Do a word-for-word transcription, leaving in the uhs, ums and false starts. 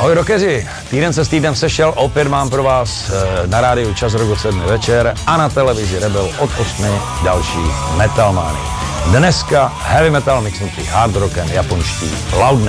Ahoj rockeři, týden se s týdnem sešel, opět mám pro vás na rádiu Čas Rock od sedmi večer a na televizi Rebel od osmi další Metalmány. Dneska heavy metal mixnutý hard rockem japonští Loudness.